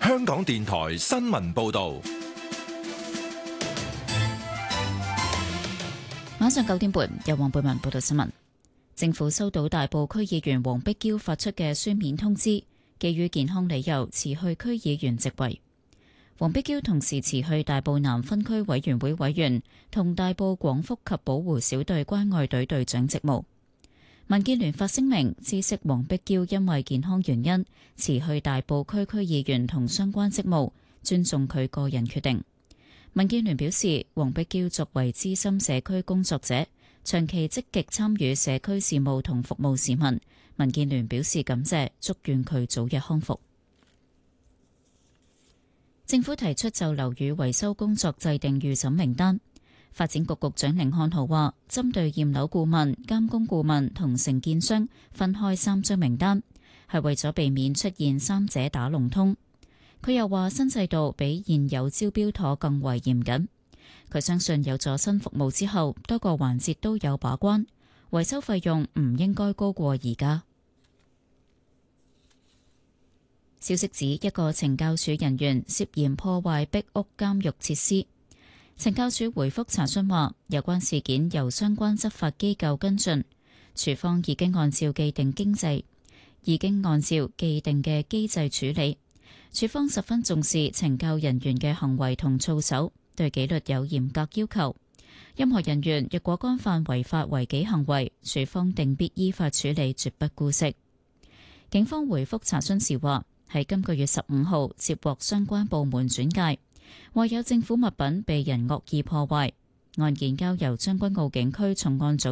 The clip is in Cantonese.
香港電台新聞報道。 晚上9點半，由黃貝文報道新聞。政府收到大埔區議員黃碧嬌發出嘅書面通知，基於健康理由辭去區議員職位。黃碧嬌同時辭去大埔南分區委員會委員同大埔廣福及保護小隊關愛隊隊長職務。民建聯發聲明知悉黃碧嬌因為健康原因辭去大埔區區議員同相關職務，尊重佢個人決定。民建聯表示，黃碧嬌作為資深社區工作者，長期積極參與社區事務同服務市民。民建聯表示感謝，祝願佢早日康復。政府提出就樓宇維修工作制定預審名單。發展局局長甯漢豪話，針對驗樓顧問、監工顧問同承建商分開3張名單，係為咗避免出現三者打龍通。佢又話，新制度比現有招標妥更為嚴謹。佢相信有咗新服務之後，多個環節都有把關，維修費用唔應該高過而家。消息指，一個懲教署人員涉嫌破壞壁屋監獄設施。懲教署回覆查詢話，有關事件由相關執法機構跟進，署方已經按照既定嘅機制處理。署方十分重視懲教人員嘅行為同操守，對紀律有嚴格要求。任何人員若果干犯違法違紀行為，署方定必依法處理，絕不姑息。警方回覆查詢時話，喺今個月15號接獲相關部門轉介，話有政府物品被人惡意破壞，案件交由將軍澳警區重案組